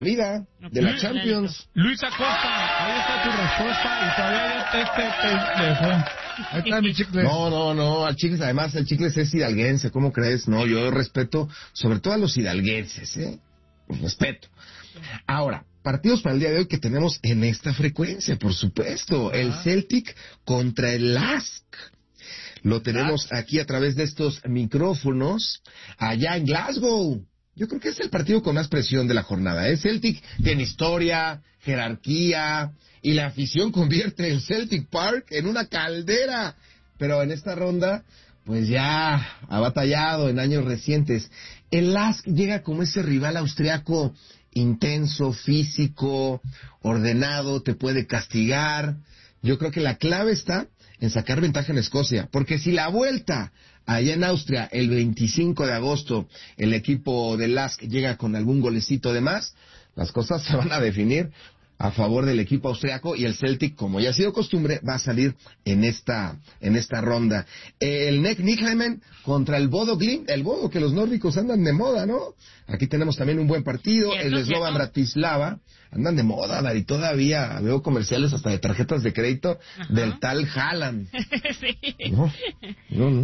vida de la Champions. Luis Acosta, ahí está tu respuesta y todavía te dejó. Ahí está mi Chicles. No, al Chicles, además el Chicles es hidalguense, ¿cómo crees? No, yo respeto sobre todo a los hidalguenses, respeto. Ahora, partidos para el día de hoy que tenemos en esta frecuencia, por supuesto, el Celtic contra el LASK. Lo tenemos aquí a través de estos micrófonos, allá en Glasgow. Yo creo que es el partido con más presión de la jornada. Celtic tiene historia, jerarquía, y la afición convierte el Celtic Park en una caldera. Pero en esta ronda, pues ya ha batallado en años recientes. El LASK llega como ese rival austriaco intenso, físico, ordenado, te puede castigar. Yo creo que la clave está en sacar ventaja en Escocia, porque si la vuelta allá en Austria el 25 de agosto el equipo del LASK llega con algún golecito de más, las cosas se van a definir a favor del equipo austriaco y el Celtic, como ya ha sido costumbre, va a salir en esta ronda. El NEC Nijmegen contra el Bodo Glimt, el Bodo que los nórdicos andan de moda, ¿no? Aquí tenemos también un buen partido, el Slovan Bratislava, andan de moda, Dari, todavía veo comerciales hasta de tarjetas de crédito del tal Haaland. Sí. No.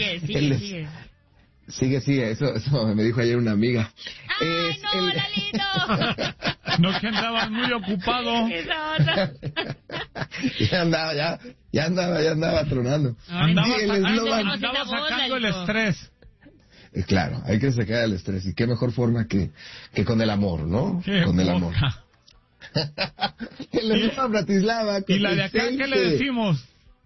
Sigue. Eso me dijo ayer una amiga. ¡Ay, Lalito! No, que andabas muy ocupado. Ya andaba tronando. Andaba sacando el estrés. Claro, hay que sacar el estrés. Y qué mejor forma que con el amor, ¿no? Con el amor. El Slovan Bratislava. ¿Y la de acá qué le decimos?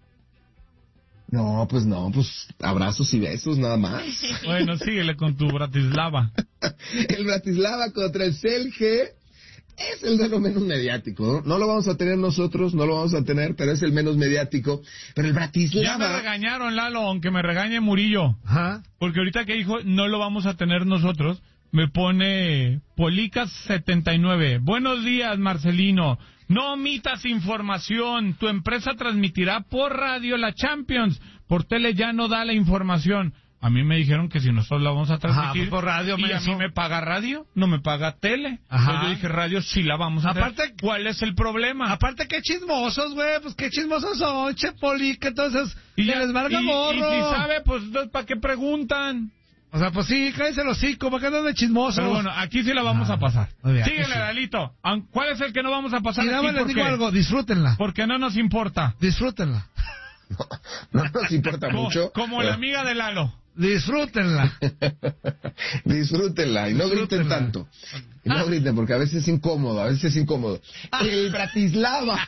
No, pues abrazos y besos nada más. Bueno, síguele con tu Bratislava. El Bratislava contra el Celje es el de lo menos mediático, ¿no? No lo vamos a tener nosotros, pero es el menos mediático. Pero el Bratislava... Ya me regañaron, Lalo, aunque me regañe Murillo. Ajá. Porque ahorita que dijo, no lo vamos a tener nosotros, me pone Policas79. Buenos días, Marcelino. No omitas información. Tu empresa transmitirá por radio la Champions. Por tele ya no da la información. A mí me dijeron que si nosotros la vamos a transmitir por radio, y a mí me paga radio, no me paga tele. Ajá. Entonces yo dije, radio sí la vamos a hacer. ¿Cuál es el problema? Aparte, qué chismosos, güey, pues qué chismosos son, Polica, entonces, y ya les valga gorro. Y si sabe, pues, ¿para qué preguntan? O sea, pues sí, cállese los hocico, ¿para qué andan de chismosos? Pero bueno, aquí sí la vamos a pasar. Síguele, sí. Lalito. ¿Cuál es el que no vamos a pasar? Y nada aquí? más les digo algo, disfrútenla. Porque no nos importa. Disfrútenla. No nos importa mucho. Como la amiga de Lalo. Disfrútenla. Disfrútenla y no griten tanto. Y no griten porque a veces es incómodo, El Bratislava.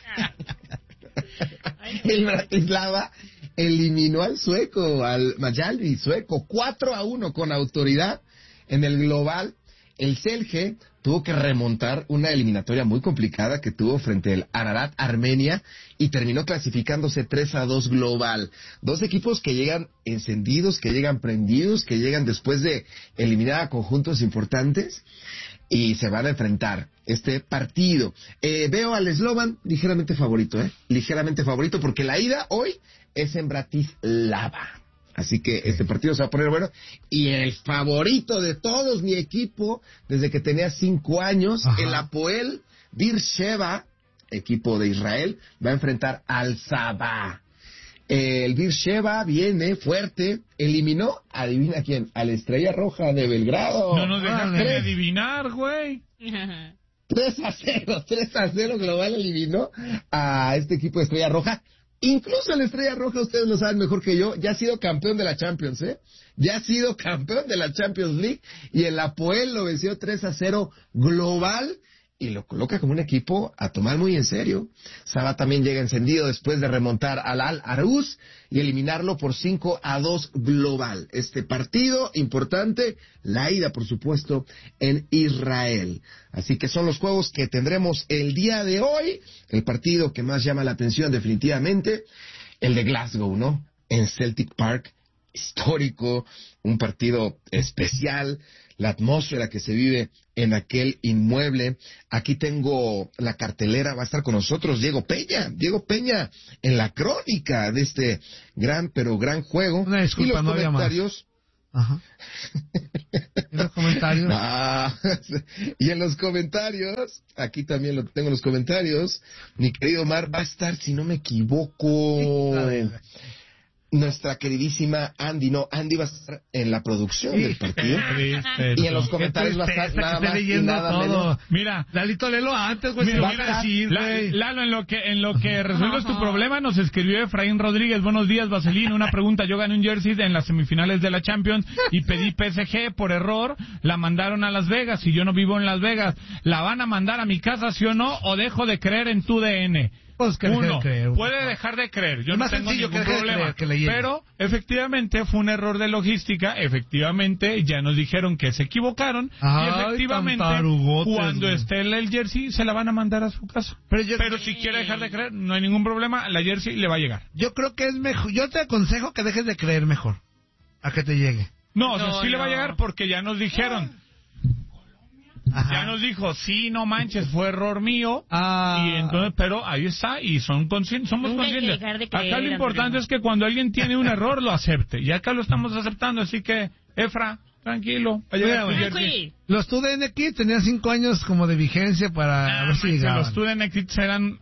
El Bratislava eliminó al sueco, al Mjällby sueco, 4-1 con autoridad en el global. El Celje tuvo que remontar una eliminatoria muy complicada que tuvo frente al Ararat Armenia y terminó clasificándose 3-2 global. Dos equipos que llegan encendidos, que llegan prendidos, que llegan después de eliminar a conjuntos importantes y se van a enfrentar este partido. Veo al Slovan ligeramente favorito porque la ida hoy es en Bratislava. Así que este partido se va a poner bueno. Y el favorito de todos, mi equipo, desde que tenía 5 años, el Hapoel Beersheva, equipo de Israel, va a enfrentar al Sabah. El Beersheva viene fuerte, eliminó, adivina quién, a la Estrella Roja de Belgrado. No nos dejan adivinar, güey. 3-0 global eliminó a este equipo de Estrella Roja. Incluso la Estrella Roja, ustedes lo saben mejor que yo, ya ha sido campeón de la Champions, Ya ha sido campeón de la Champions League y el Hapoel lo venció 3-0 global y lo coloca como un equipo a tomar muy en serio. Sabah también llega encendido después de remontar al Al-Aruz y eliminarlo por 5-2 global. Este partido importante, la ida por supuesto en Israel. Así que son los juegos que tendremos el día de hoy. El partido que más llama la atención definitivamente, el de Glasgow, ¿no? En Celtic Park, histórico, un partido especial, la atmósfera que se vive en aquel inmueble. Aquí tengo la cartelera, va a estar con nosotros Diego Peña en la crónica de este gran juego. Una disculpa, y los no había comentarios. Ajá. ¿En los comentarios? Ah, y en los comentarios, aquí también lo tengo en los comentarios, mi querido Omar, va a estar, si no me equivoco, nuestra queridísima Andy. No, Andy va a estar en la producción del partido. Y en los comentarios va a estar nada más y nada menos. Mira, Lalito, léelo antes, güey. Mira, Lalo, en lo que resuelves tu problema, nos escribió Efraín Rodríguez. Buenos días, Vaselín. Una pregunta. Yo gané un jersey en las semifinales de la Champions y pedí PSG por error. La mandaron a Las Vegas y yo no vivo en Las Vegas. ¿La van a mandar a mi casa, sí o no? ¿O dejo de creer en tu DN? Pues que Uno, creer. puede dejar de creer, yo Es no más tengo sencillo ningún que deje de problema, creer que le llegue. pero efectivamente fue un error de logística, efectivamente ya nos dijeron que se equivocaron, Ay, y efectivamente tan tarugotes, cuando güey. esté el jersey se la van a mandar a su casa. Pero si quiere dejar de creer, no hay ningún problema, la jersey le va a llegar. Yo creo que es mejor. Yo te aconsejo que dejes de creer mejor. A que te llegue. No, o sea, sí le va a llegar porque ya nos dijeron. Ajá. Ya nos dijo, sí, no manches, fue error mío. Ah. Y entonces, pero ahí está, y somos Nunca hay que conscientes. dejar de creer, Acá lo importante Antonio. es que cuando alguien tiene un error, lo acepte. Y acá lo estamos aceptando, así que, Efra, tranquilo. Va a llegar tu Mira, jersey. Los TUDN Kids tenían 5 años como de vigencia para ver si llegaban. Los Student Kids eran...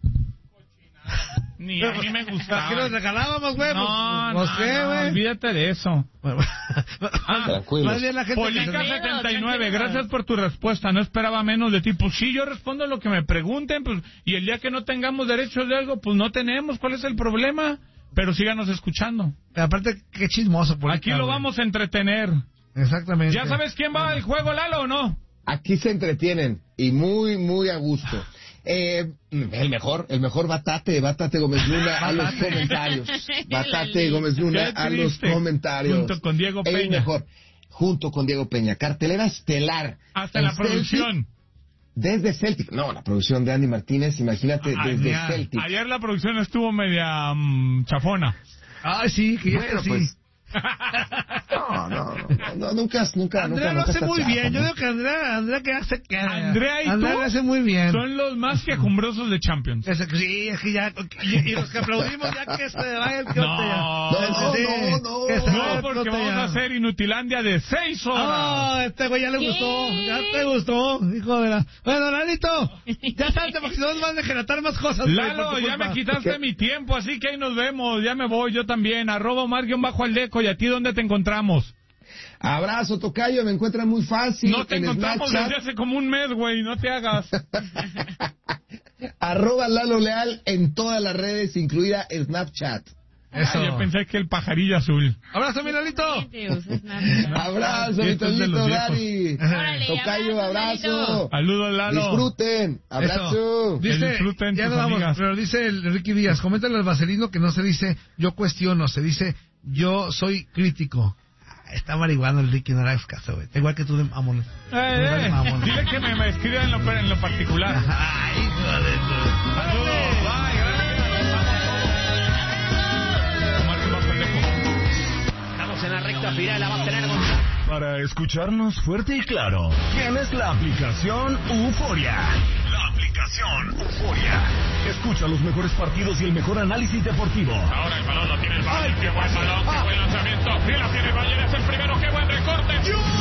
Ni a mí me ¿Para gustaba. qué los regalábamos, güey? No, Pues, ¿qué, güey? olvídate de eso. Tranquilos. Más bien la gente Polica que se- 79, gracias por tu respuesta, no esperaba menos de ti. Pues sí, yo respondo lo que me pregunten, pues, y el día que no tengamos derechos de algo, pues no tenemos, ¿cuál es el problema? Pero síganos escuchando. Aparte, qué chismoso, Polica, Aquí lo güey. vamos a entretener. Exactamente. ¿Ya sabes quién va al juego, Lalo, o no? Aquí se entretienen y muy, muy a gusto. El mejor Batate Gómez Luna a los comentarios. Batate Gómez Luna Qué a los triste. comentarios. Junto con Diego El Peña. mejor. Junto con Diego Peña. Cartelera estelar. Hasta El la producción. Celtic, desde Celtic. No, la producción de Andy Martínez, imagínate, desde Ayer, Celtic. ayer la producción estuvo media chafona. Ay, sí, que ya Bueno, sí. pues, No, nunca Andrea lo hace está muy chafa, bien. Yo ¿no? digo que Andrea que hace que Andrea y Andrea tú lo hace muy bien. son los más quejumbrosos de Champions. Sí, es que ya y los que aplaudimos ya que se vaya el cote No, no, que se vaya No, el porque cote vamos ya. a hacer Inutilandia de 6 horas. Ah, este güey ya le ¿Qué? gustó, ya te gustó, hijo de la... Bueno, Lalito, ya salte porque si no nos van a degenerar más cosas. güey, Lalo, por tu ya culpa. me quitaste mi tiempo, así que ahí nos vemos. Ya me voy, yo también. @Omar_Aldeco. ¿Y a ti dónde te encontramos? Abrazo, tocayo, me encuentran muy fácil. No te en encontramos Snapchat. desde hace como un mes, güey. No te hagas. @Lalo Leal en todas las redes, incluida Snapchat. Eso. Ay, yo pensé que el pajarillo azul. Abrazo, mi Lalito. Abrazo, mi Estos de los Toñito, viejos. Dani. Órale, Tocayo, abrazo, abrazo. Saludos, Lalo. Disfruten. Abrazo. Eso. Que disfruten ya tus nos vamos, amigas. pero dice el Ricky Díaz, coméntale al Vaselino que no se dice yo cuestiono, se dice yo soy crítico. Ah, está marihuano el Ricky, no le hagas caso, güey. Igual que tú de mamón. Mamón. Dile que me escriba en lo particular. Ay, hijo de tu... Saludos. Bye, gracias. Omar_Aldeco. Estamos en la recta final, la va a tener Gonzalo. Para escucharnos fuerte y claro, tienes la aplicación Euforia. La aplicación Euforia. Escucha los mejores partidos y el mejor análisis deportivo. Ahora el balón lo tiene el Bayern. Qué buen balón, qué buen lanzamiento. Y la tiene el Bayern, es el primero. Qué buen recorte.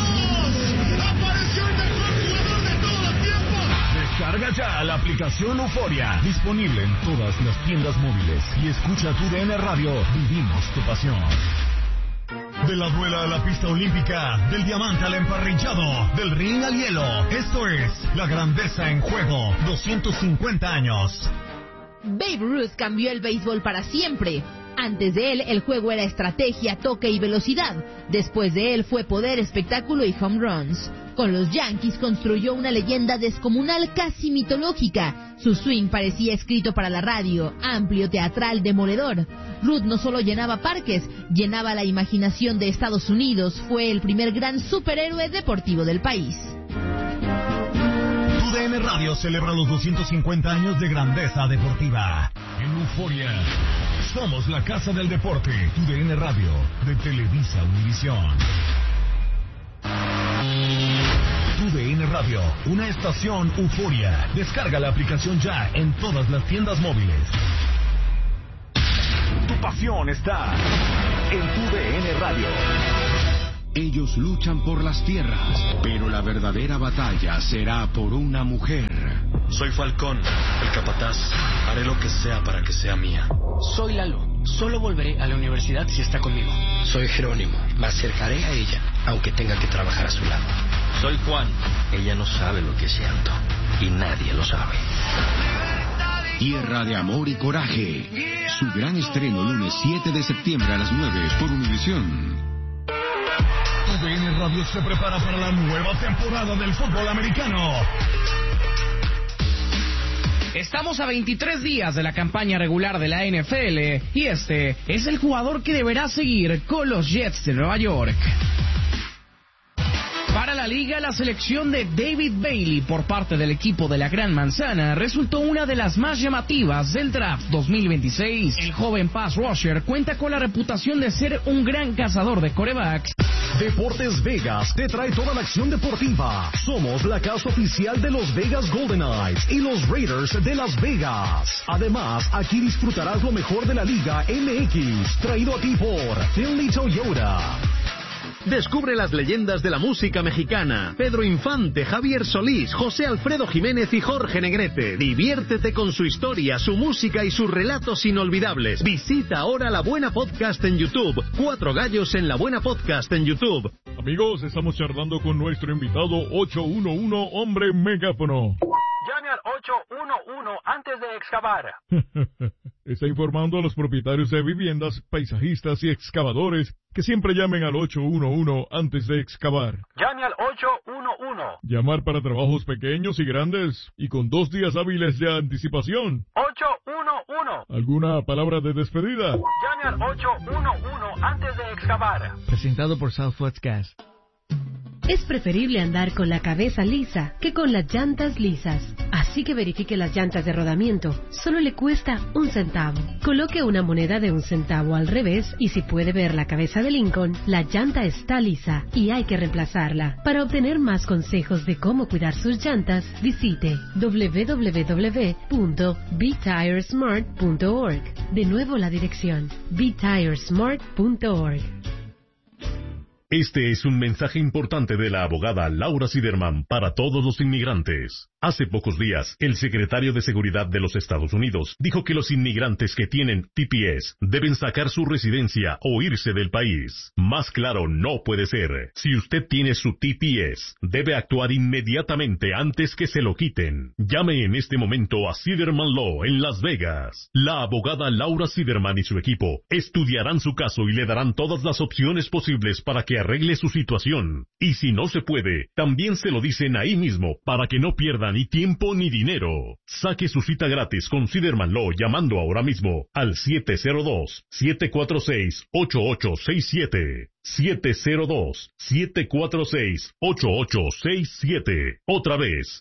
Descarga ya la aplicación Euforia. Disponible en todas las tiendas móviles. Y escucha tu DN Radio. Vivimos tu pasión. De la duela a la pista olímpica, del diamante al emparrillado, del ring al hielo. Esto es la grandeza en juego. 250 años. Babe Ruth cambió el béisbol para siempre. Antes de él, el juego era estrategia, toque y velocidad. Después de él fue poder, espectáculo y home runs. Con los Yankees construyó una leyenda descomunal casi mitológica. Su swing parecía escrito para la radio, amplio, teatral, demoledor. Ruth no solo llenaba parques, llenaba la imaginación de Estados Unidos. Fue el primer gran superhéroe deportivo del país. Tu DN Radio celebra los 250 años de grandeza deportiva. En Euforia, somos la casa del deporte. Tu DN Radio, de Televisa Univisión. Tu DN Radio, una estación Euforia. Descarga la aplicación ya en todas las tiendas móviles. Tu pasión está en Tu DN Radio. Ellos luchan por las tierras, pero la verdadera batalla será por una mujer. Soy Falcón, el capataz. Haré lo que sea para que sea mía. Soy Lalo. Solo volveré a la universidad si está conmigo. Soy Jerónimo. Me acercaré a ella, aunque tenga que trabajar a su lado. Soy Juan. Ella no sabe lo que siento. Y nadie lo sabe. Tierra de amor y coraje. Su gran estreno lunes 7 de septiembre a las 9 por Univisión. TUDN Radio se prepara para la nueva temporada del fútbol americano. Estamos a 23 días de la campaña regular de la NFL y este es el jugador que deberá seguir con los Jets de Nueva York. Para la liga, la selección de David Bailey por parte del equipo de la Gran Manzana resultó una de las más llamativas del draft 2026. El joven pass rusher cuenta con la reputación de ser un gran cazador de quarterbacks. Deportes Vegas te trae toda la acción deportiva. Somos la casa oficial de los Vegas Golden Knights y los Raiders de Las Vegas. Además, aquí disfrutarás lo mejor de la Liga MX, traído a ti por Finley Toyota. Descubre las leyendas de la música mexicana. Pedro Infante, Javier Solís, José Alfredo Jiménez y Jorge Negrete. Diviértete con su historia, su música y sus relatos inolvidables. Visita ahora La Buena Podcast en YouTube. 4 gallos en La Buena Podcast en YouTube. Amigos, estamos charlando con nuestro invitado 811 Hombre Megáfono. Llame al 811 antes de excavar. Está informando a los propietarios de viviendas, paisajistas y excavadores que siempre llamen al 811 antes de excavar. Llame al 811. Llamar para trabajos pequeños y grandes y con 2 días hábiles de anticipación. 811. ¿Alguna palabra de despedida? Llame al 811 antes de excavar. Presentado por Southwest Gas. Es preferible andar con la cabeza lisa que con las llantas lisas. Así que verifique las llantas de rodamiento. Solo le cuesta 1 centavo. Coloque una moneda de 1 centavo al revés y si puede ver la cabeza de Lincoln, la llanta está lisa y hay que reemplazarla. Para obtener más consejos de cómo cuidar sus llantas, visite www.betiresmart.org. De nuevo la dirección, betiresmart.org. Este es un mensaje importante de la abogada Laura Siderman para todos los inmigrantes. Hace pocos días, el secretario de Seguridad de los Estados Unidos dijo que los inmigrantes que tienen TPS deben sacar su residencia o irse del país. Más claro no puede ser. Si usted tiene su TPS, debe actuar inmediatamente antes que se lo quiten. Llame en este momento a Siderman Law en Las Vegas. La abogada Laura Siderman y su equipo estudiarán su caso y le darán todas las opciones posibles para que arregle su situación. Y si no se puede, también se lo dicen ahí mismo para que no pierda ni tiempo ni dinero. Saque su cita gratis con Siderman Law llamando ahora mismo al 702-746-8867. 702-746-8867. Otra vez,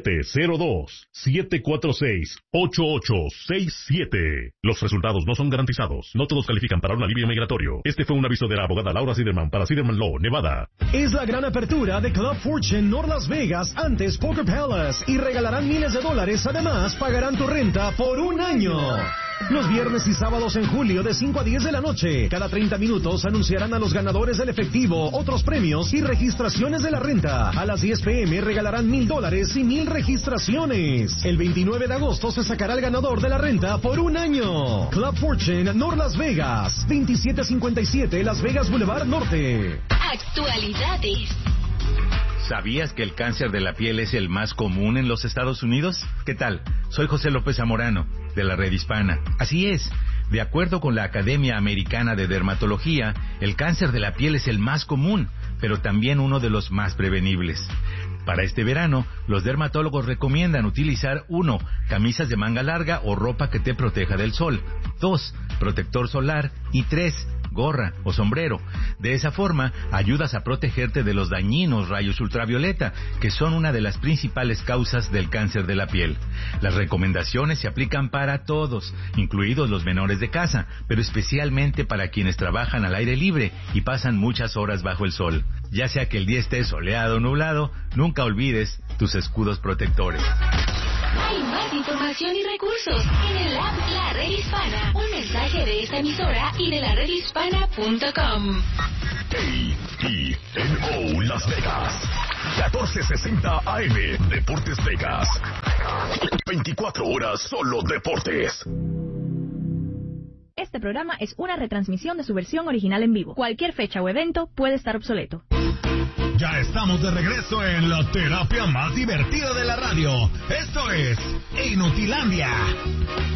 702-746-8867. Los resultados no son garantizados. No todos califican para un alivio migratorio. Este fue un aviso de la abogada Laura Siderman para Siderman Law, Nevada. Es la gran apertura de Club Fortune North Las Vegas, antes Poker Palace, y regalarán miles de dólares. Además, pagarán tu renta por 1 año. Los viernes y sábados en julio de 5 a 10 de la noche. Cada 30 minutos anunciarán a los ganadores del efectivo, otros premios y registraciones de la renta. A las 10 p.m. regalarán $1,000 y 1,000 registraciones. El 29 de agosto se sacará el ganador de la renta por 1 año. Club Fortune North Las Vegas, 2757 Las Vegas Boulevard Norte. Actualidades. ¿Sabías que el cáncer de la piel es el más común en los Estados Unidos? ¿Qué tal? Soy José López Zamorano, de la Red Hispana. Así es, de acuerdo con la Academia Americana de Dermatología, el cáncer de la piel es el más común, pero también uno de los más prevenibles. Para este verano, los dermatólogos recomiendan utilizar 1. Camisas de manga larga o ropa que te proteja del sol. 2. Protector solar. Y 3. Gorra o sombrero. De esa forma, ayudas a protegerte de los dañinos rayos ultravioleta, que son una de las principales causas del cáncer de la piel. Las recomendaciones se aplican para todos, incluidos los menores de casa, pero especialmente para quienes trabajan al aire libre y pasan muchas horas bajo el sol. Ya sea que el día esté soleado o nublado, nunca olvides tus escudos protectores. Hay más información y recursos en el app La Red Hispana. Un mensaje de esta emisora y de laredhispana.com. KENO Las Vegas. 1460 AM. Deportes Vegas. 24 horas solo deportes. Este programa es una retransmisión de su versión original en vivo. Cualquier fecha o evento puede estar obsoleto. Ya estamos de regreso en la terapia más divertida de la radio. Esto es Inutilandia.